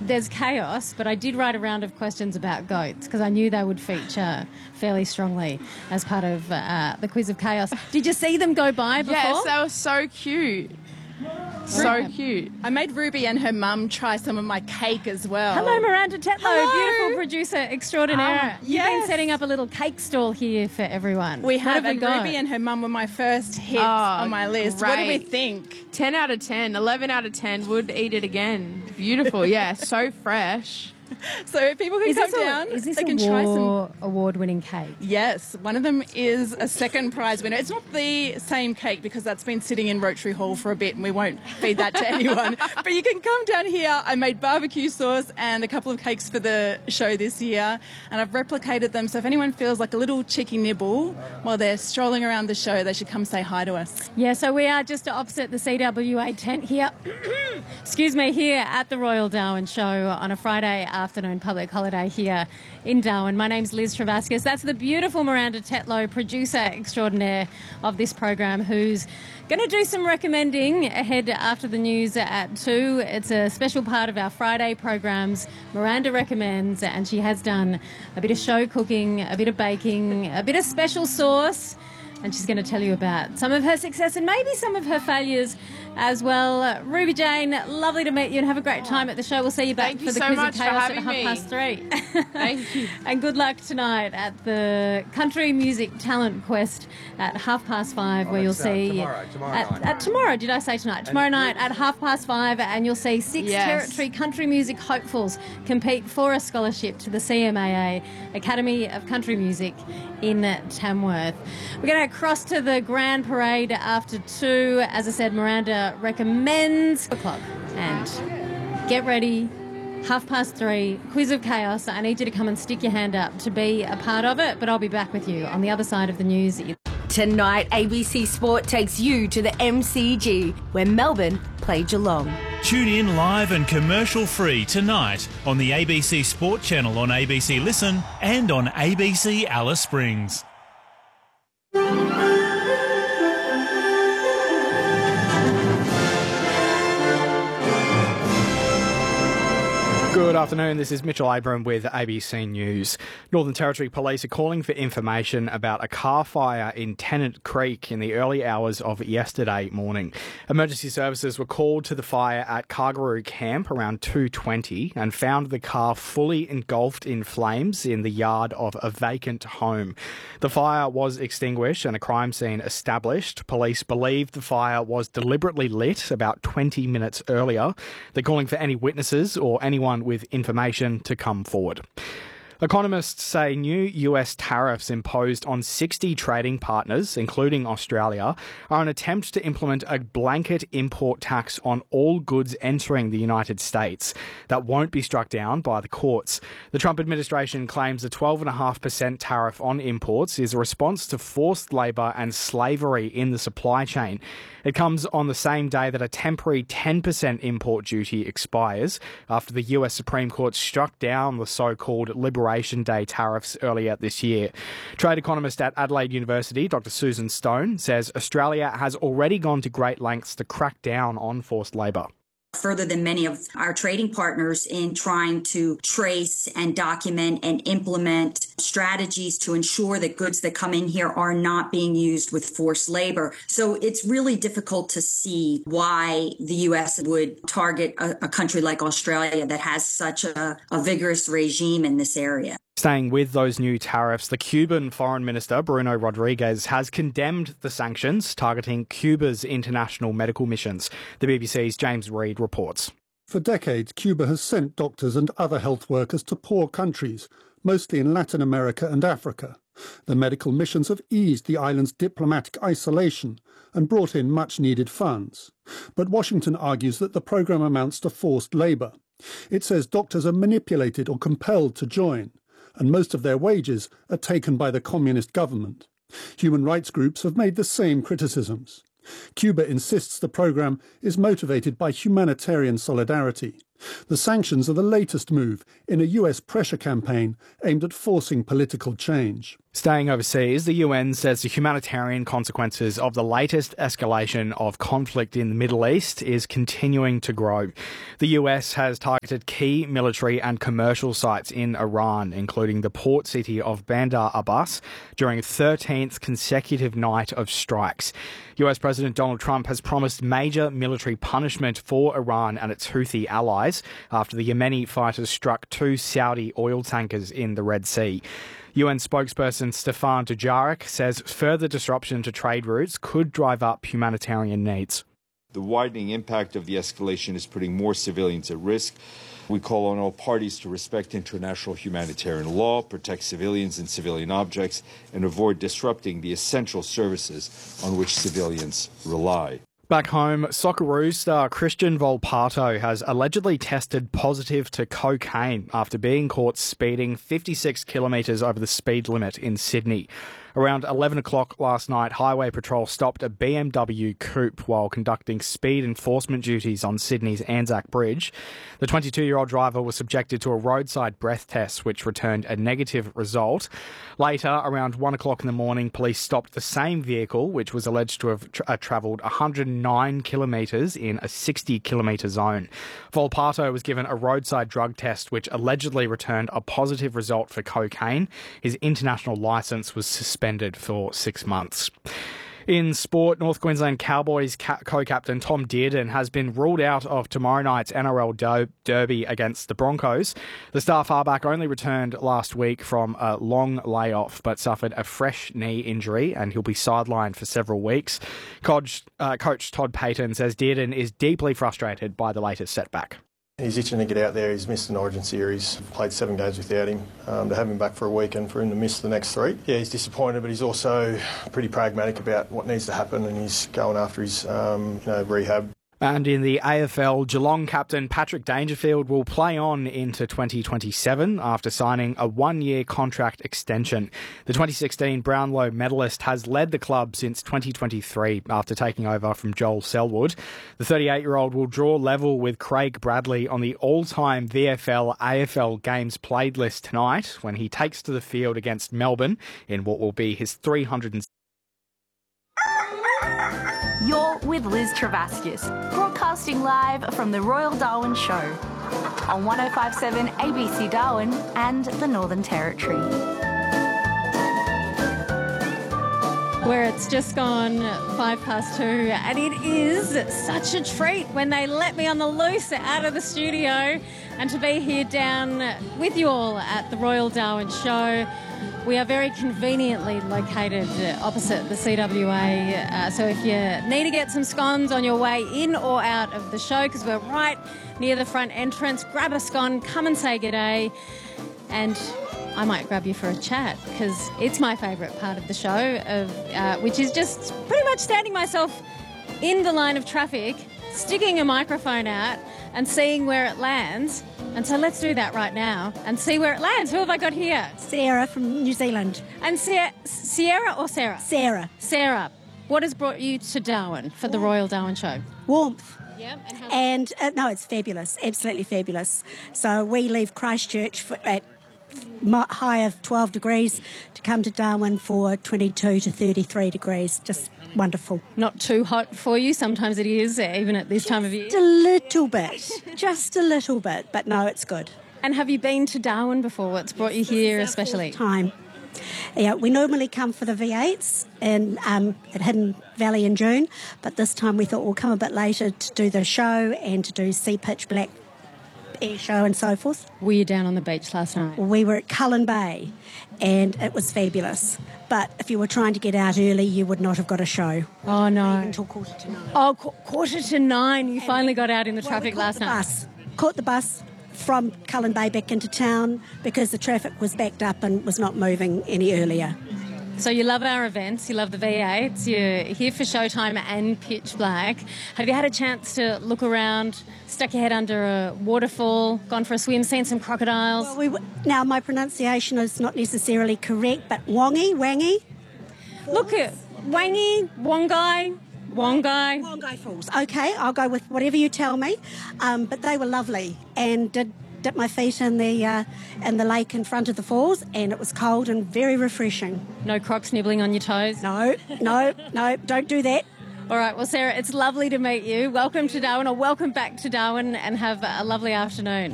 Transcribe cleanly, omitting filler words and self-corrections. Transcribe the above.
there's chaos, but I did write a round of questions about goats because I knew they would feature fairly strongly as part of the Quiz of Chaos. Did you see them go by before? Yes, they were so cute. So cute. I made Ruby and her mum try some of my cake as well. Hello, Miranda Tetlow, Hello. beautiful producer extraordinaire. You've been setting up a little cake stall here for everyone. We have, What and got? Ruby and her mum were my first hits on my list. Great. What do we think? 10 out of 10, 11 out of 10, would eat it again. Beautiful, yeah, so fresh. So if people can come down, Is this they a can try some. award-winning cake? Yes, one of them is a second prize winner. It's not the same cake because that's been sitting in Rotary Hall for a bit and we won't feed that to anyone. But you can come down here. I made barbecue sauce and a couple of cakes for the show this year and I've replicated them. So if anyone feels like a little cheeky nibble while they're strolling around the show, they should come say hi to us. Yeah, so we are just opposite the CWA tent here, excuse me, here at the Royal Darwin Show on a Friday afternoon public holiday here in Darwin. My name's Liz Travascus. That's the beautiful Miranda Tetlow, producer extraordinaire of this program, who's going to do some recommending ahead after the news at 2. It's a special part of our Friday programs. Miranda recommends, and she has done a bit of show cooking, a bit of baking, a bit of special sauce, and she's going to tell you about some of her success and maybe some of her failures as well. Ruby Jane, lovely to meet you and have a great time at the show. We'll see you back for the Quiz of Chaos at 3:30. Thank you. And good luck tonight at the Country Music Talent Quest at 5:30, where you'll see... Tomorrow, did I say tonight? Tomorrow night at 5:30, and you'll see 6 Territory country music hopefuls compete for a scholarship to the CMAA Academy of Country Music in Tamworth. We're going to cross to the Grand Parade after 2. As I said, Miranda recommends o'clock. And get ready, 3:30, Quiz of Chaos. I need you to come and stick your hand up to be a part of it, but I'll be back with you on the other side of the news. Tonight, ABC Sport takes you to the MCG, where Melbourne play Geelong. Tune in live and commercial-free tonight on the ABC Sport channel on ABC Listen and on ABC Alice Springs. Good afternoon, this is Mitchell Abram with ABC News. Northern Territory Police are calling for information about a car fire in Tennant Creek in the early hours of yesterday morning. Emergency services were called to the fire at Kargaroo Camp around 2:20 and found the car fully engulfed in flames in the yard of a vacant home. The fire was extinguished and a crime scene established. Police believe the fire was deliberately lit about 20 minutes earlier. They're calling for any witnesses or anyone with information to come forward. Economists say new US tariffs imposed on 60 trading partners, including Australia, are an attempt to implement a blanket import tax on all goods entering the United States that won't be struck down by the courts. The Trump administration claims the 12.5% tariff on imports is a response to forced labour and slavery in the supply chain. It comes on the same day that a temporary 10% import duty expires after the US Supreme Court struck down the so-called Liberation Day tariffs earlier this year. Trade economist at Adelaide University, Dr. Susan Stone, says Australia has already gone to great lengths to crack down on forced labour. Further than many of our trading partners in trying to trace and document and implement strategies to ensure that goods that come in here are not being used with forced labor. So it's really difficult to see why the U.S. would target a country like Australia that has such a vigorous regime in this area. Staying with those new tariffs, the Cuban Foreign Minister, Bruno Rodriguez, has condemned the sanctions targeting Cuba's international medical missions. The BBC's James Reid reports. For decades, Cuba has sent doctors and other health workers to poor countries, mostly in Latin America and Africa. The medical missions have eased the island's diplomatic isolation and brought in much-needed funds. But Washington argues that the program amounts to forced labour. It says doctors are manipulated or compelled to join, and most of their wages are taken by the communist government. Human rights groups have made the same criticisms. Cuba insists the program is motivated by humanitarian solidarity. The sanctions are the latest move in a US pressure campaign aimed at forcing political change. Staying overseas, the UN says the humanitarian consequences of the latest escalation of conflict in the Middle East is continuing to grow. The US has targeted key military and commercial sites in Iran, including the port city of Bandar Abbas, during a 13th consecutive night of strikes. US President Donald Trump has promised major military punishment for Iran and its Houthi allies after the Yemeni fighters struck 2 Saudi oil tankers in the Red Sea. UN spokesperson Stefan Dujarric says further disruption to trade routes could drive up humanitarian needs. The widening impact of the escalation is putting more civilians at risk. We call on all parties to respect international humanitarian law, protect civilians and civilian objects, and avoid disrupting the essential services on which civilians rely. Back home, Socceroos star Christian Volpato has allegedly tested positive to cocaine after being caught speeding 56 kilometres over the speed limit in Sydney. Around 11 o'clock last night, Highway Patrol stopped a BMW coupe while conducting speed enforcement duties on Sydney's Anzac Bridge. The 22-year-old driver was subjected to a roadside breath test, which returned a negative result. Later, around 1 o'clock in the morning, police stopped the same vehicle, which was alleged to have travelled 109 kilometres in a 60-kilometre zone. Volpato was given a roadside drug test, which allegedly returned a positive result for cocaine. His international licence was suspended for 6 months. In sport, North Queensland Cowboys co-captain Tom Dearden has been ruled out of tomorrow night's NRL derby against the Broncos. The star halfback only returned last week from a long layoff but suffered a fresh knee injury and he'll be sidelined for several weeks. Coach Todd Payton says Dearden is deeply frustrated by the latest setback. He's itching to get out there. He's missed an Origin series, played 7 games without him. To have him back for a week and for him to miss the next 3. Yeah, he's disappointed, but he's also pretty pragmatic about what needs to happen and he's going after his rehab. And in the AFL, Geelong captain Patrick Dangerfield will play on into 2027 after signing a 1-year contract extension. The 2016 Brownlow medalist has led the club since 2023 after taking over from Joel Selwood. The 38-year-old will draw level with Craig Bradley on the all-time VFL AFL games played list tonight when he takes to the field against Melbourne in what will be his 300. You're with Liz Travaskis, broadcasting live from the Royal Darwin Show on 105.7 ABC Darwin and the Northern Territory. Where it's just gone 2:05, and it is such a treat when they let me on the loose out of the studio and to be here down with you all at the Royal Darwin Show. We are very conveniently located opposite the CWA, so if you need to get some scones on your way in or out of the show, because we're right near the front entrance, grab a scone, come and say g'day, and I might grab you for a chat, because it's my favourite part of the show, which is just pretty much standing myself in the line of traffic, sticking a microphone out and seeing where it lands. And so let's do that right now and see where it lands. Who have I got here? Sarah from New Zealand. And Sierra or Sarah? Sarah. Sarah, what has brought you to Darwin for the Royal Darwin Show? Warmth. Yeah, and no, it's fabulous, absolutely fabulous. So we leave Christchurch at high of 12 degrees to come to Darwin for 22 to 33 degrees. Just wonderful. Not too hot for you? Sometimes it is, even at this time of year. Just a little bit. Just a little bit. But no, it's good. And have you been to Darwin before? What's brought you here especially? Time. Yeah, we normally come for the V8s at Hidden Valley in June, but this time we thought we'll come a bit later to do the show and to do Sea Pitch Black air show and so forth. Were you down on the beach last night? We were at Cullen Bay and it was fabulous. But if you were trying to get out early, you would not have got a show. Oh, no. Until 9:15. Oh, 9:15. You finally got out in the traffic last night. Caught the bus from Cullen Bay back into town because the traffic was backed up and was not moving any earlier. So you love our events, you love the V8s, you're here for Showtime and Pitch Black. Have you had a chance to look around, stuck your head under a waterfall, gone for a swim, seen some crocodiles? Well, now, my pronunciation is not necessarily correct, but Wangi? Look at Wangi, Wongai, Wongai Falls. Okay, I'll go with whatever you tell me. But they were lovely, and did dip my feet in the lake in front of the falls, and it was cold and very refreshing. No crocs nibbling on your toes? No, don't do that. All right, well, Sarah, it's lovely to meet you. Welcome to Darwin, or welcome back to Darwin, and have a lovely afternoon.